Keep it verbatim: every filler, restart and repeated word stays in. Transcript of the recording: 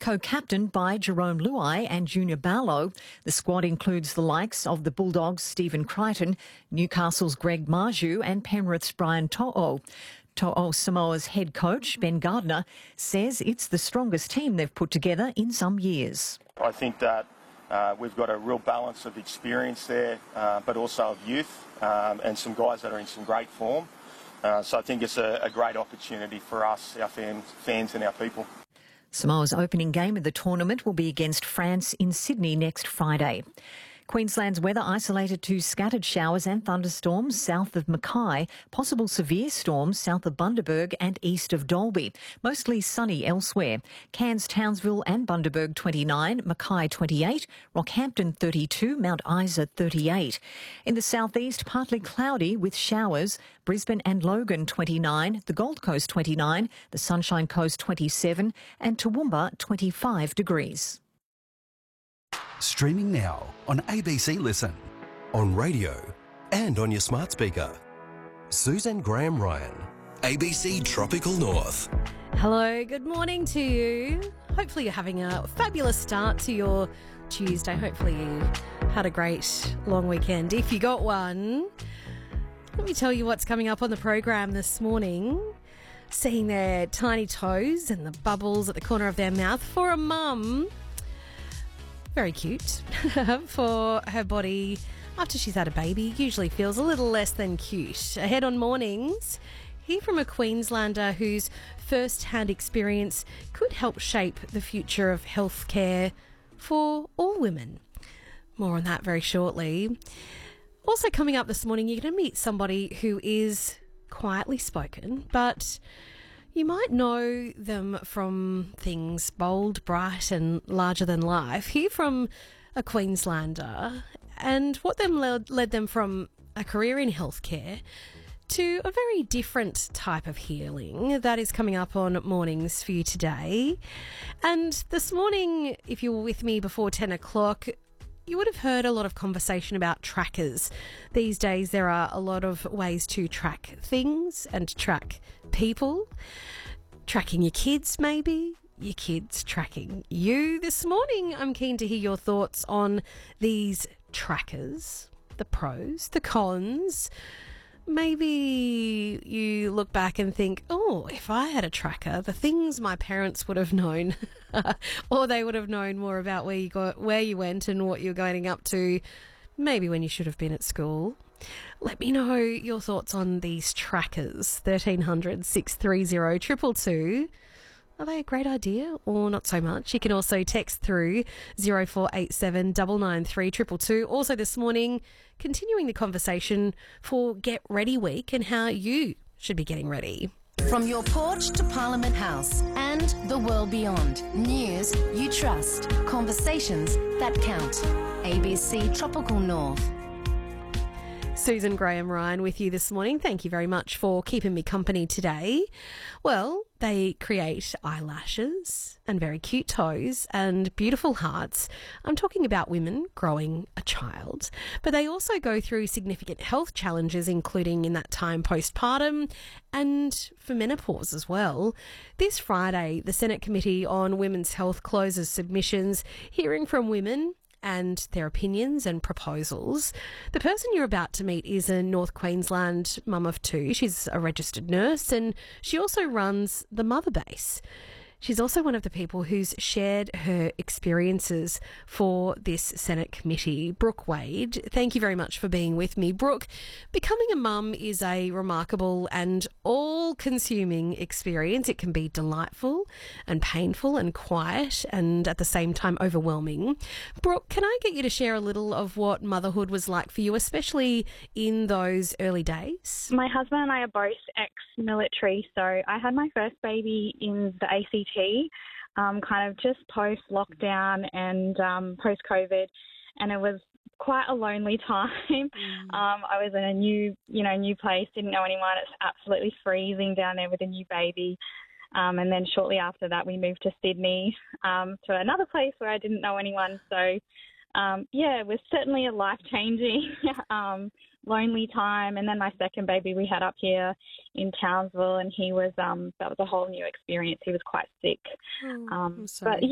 Co-captained by Jerome Luai and Junior Barlow, the squad includes the likes of the Bulldogs' Stephen Crichton, Newcastle's Greg Marju and Penrith's Brian To'o. To'o Samoa's head coach, Ben Gardner, says it's the strongest team they've put together in some years. I think that uh, we've got a real balance of experience there, uh, but also of youth um, and some guys that are in some great form. Uh, so I think it's a, a great opportunity for us, our fans, fans and our people. Samoa's opening game of the tournament will be against France in Sydney next Friday. Queensland's weather isolated to scattered showers and thunderstorms south of Mackay, possible severe storms south of Bundaberg and east of Dalby. Mostly sunny elsewhere. Cairns, Townsville and Bundaberg twenty-nine, Mackay twenty-eight, Rockhampton thirty-two, Mount Isa thirty-eight. In the southeast, partly cloudy with showers. Brisbane and Logan twenty-nine, the Gold Coast twenty-nine, the Sunshine Coast twenty-seven and Toowoomba twenty-five degrees. Streaming now on A B C Listen, on radio and on your smart speaker. Susan Graham Ryan, A B C Tropical North. Hello, good morning to you. Hopefully you're having a fabulous start to your Tuesday. Hopefully you had a great long weekend. If you got one, let me tell you what's coming up on the program this morning. Seeing their tiny toes and the bubbles at the corner of their mouth for a mum. Very cute for her body after she's had a baby. Usually feels a little less than cute. Ahead on mornings, hear from a Queenslander whose first-hand experience could help shape the future of healthcare for all women. More on that very shortly. Also coming up this morning, you're going to meet somebody who is quietly spoken, but you might know them from things bold, bright and larger than life. Hear from a Queenslander and what them led, led them from a career in healthcare to a very different type of healing. That is coming up on mornings for you today. And this morning, if you were with me before ten o'clock, you would have heard a lot of conversation about trackers. These days there are a lot of ways to track things and to track people. Tracking your kids maybe, your kids tracking you. This morning I'm keen to hear your thoughts on these trackers, the pros, the cons. Maybe you look back and think, oh, if I had a tracker, the things my parents would have known or they would have known more about where you got, where you went and what you're going up to, maybe when you should have been at school. Let me know your thoughts on these trackers. thirteen hundred, six three zero, two two two. Are they a great idea or not so much? You can also text through zero four eight seven nine nine three two two two. Also this morning, continuing the conversation for Get Ready Week and how you should be getting ready. From your porch to Parliament House and the world beyond. News you trust. Conversations that count. A B C Tropical North. Susan Graham Ryan with you this morning. Thank you very much for keeping me company today. Well, they create eyelashes and very cute toes and beautiful hearts. I'm talking about women growing a child, but they also go through significant health challenges, including in that time postpartum and for menopause as well. This Friday, the Senate Committee on Women's Health closes submissions, hearing from women and their opinions and proposals. The person you're about to meet is a North Queensland mum of two. She's a registered nurse and she also runs the Mother Base. She's also one of the people who's shared her experiences for this Senate committee. Brooke Wade, thank you very much for being with me. Brooke, becoming a mum is a remarkable and all-consuming experience. It can be delightful and painful and quiet and at the same time overwhelming. Brooke, can I get you to share a little of what motherhood was like for you, especially in those early days? My husband and I are both ex-military, so I had my first baby in the A C T, um, kind of just post-lockdown and um, post-COVID, and it was quite a lonely time. Mm. Um, I was in a new, you know, new place, didn't know anyone. It's absolutely freezing down there with a new baby. Um, and then shortly after that, we moved to Sydney, um, to another place where I didn't know anyone. So, um, yeah, it was certainly a life-changing, um, lonely time. And then my second baby we had up here in Townsville, and he was, um, that was a whole new experience. He was quite sick. Oh, um, I'm sorry. But